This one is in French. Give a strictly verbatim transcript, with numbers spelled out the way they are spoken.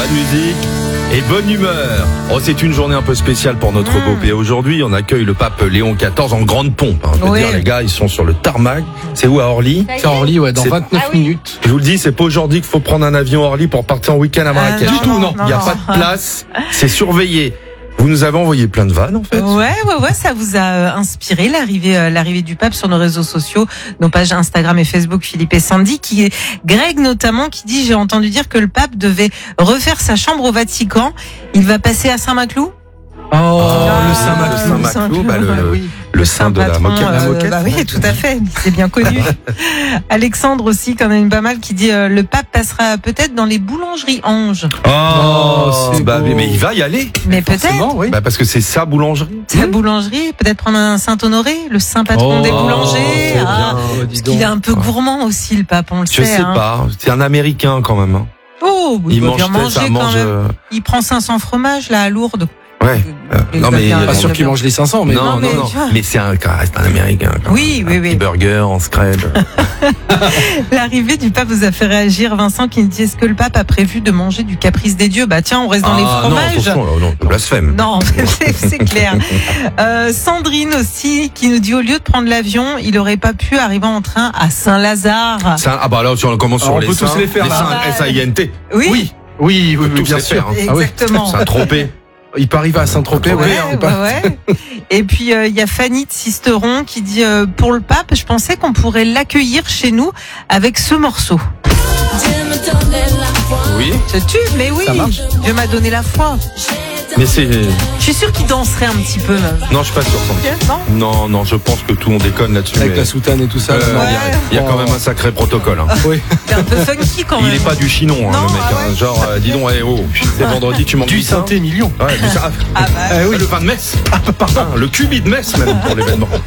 Bonne musique et bonne humeur. Oh, c'est une journée un peu spéciale pour notre Mmh. Pope. Et aujourd'hui, on accueille le pape Léon quatorze en grande pompe. Hein. Je veux Oui. dire, les gars, ils sont sur le tarmac. C'est où, à Orly? C'est Orly, ouais, dans C'est- vingt-neuf Ah oui. minutes. Je vous le dis, c'est pas aujourd'hui qu'il faut prendre un avion à Orly pour partir en week-end à Marrakech. Ah, du tout, non. non, Il n'y a non. pas de place. C'est surveillé. Vous nous avez envoyé plein de vannes, en fait. Ouais, ouais, ouais, ça vous a euh, inspiré l'arrivée, euh, l'arrivée du pape sur nos réseaux sociaux, nos pages Instagram et Facebook, Philippe et Sandy, qui est Greg notamment, qui dit, j'ai entendu dire que le pape devait refaire sa chambre au Vatican. Il va passer à Saint-Maclou? Oh, Ah, le Saint-Maclou. le Saint-Maclou, bah, le- Ah oui. Le saint de la patron, moquette. euh, La moquette, bah oui, ouais. tout à fait, c'est bien connu. Alexandre aussi, quand même pas mal, qui dit euh, le pape passera peut-être dans les boulangeries Ange. Oh, c'est bah, beau. mais, mais il va y aller. Mais peut-être Forcément, oui. Bah, parce que c'est sa boulangerie. sa boulangerie, peut-être prendre un Saint-Honoré, le saint patron Oh, des boulangers. c'est Ah, bien. Oh, dis parce donc. qu'il est un peu gourmand aussi, le pape, on le Je sait. sais hein. pas. C'est un Américain quand même. Hein. Oh, il, Il peut mange, bien manger ça quand mange. même. euh, Il prend cinq cents fromages là à Lourdes. Ouais. Euh, Il non va mais bien- Pas sûr qu'il mange les cinq cents, mais non, non, non, mais non. tu vois. Mais c'est un, ça reste un Américain. quand Oui, même. oui, un oui. petit burger en scred. L'arrivée du pape vous a fait réagir, Vincent, qui nous dit est-ce que le pape a prévu de manger du caprice des dieux? Bah tiens, on reste dans les Ah, non, fromages. attention, là, non, blasphème. Non, c'est c'est clair. Euh, Sandrine aussi, qui nous dit au lieu de prendre l'avion, il aurait pas pu arriver en train à Saint-Lazare. Ça- ah bah là, si on commence Alors, sur on les peut tous saints, les faire, là. saints, Ah bah, S A I N T. Oui, oui, oui, oui, tous bien les sûr. faire, hein. Ah oui. exactement. Saint-Tropez. Il peut arriver à Saint-Tropez, Ouais, ouais, on peut pas- ouais, ouais. Et puis il euh, y a Fanny de Sisteron qui dit euh, pour le pape, je pensais qu'on pourrait l'accueillir chez nous avec ce morceau. Oui. Ce tube, mais oui, Ça marche. Dieu m'a donné la foi. Mais c'est. Je suis sûre qu'il danserait un petit peu. Même. Non, je suis pas sûr. Sandy. Non. Non, non, je pense que tout on déconne là-dessus. Avec mais- la soutane et tout ça. Euh, là, non. il y a- il y, a quand même un sacré protocole. Hein. Oui. C'est un peu funky quand même. Il est pas du chinon, hein, Non, le mec. ah hein. ouais. Genre, euh, dis donc, eh, oh, c'est vendredi, tu manques Du du sein. Saint-Émilion. Ouais, du sein. Ah bah. Ah, oui. Le vin de Metz. Ah, pardon. Le cubi de Metz, même, pour l'événement.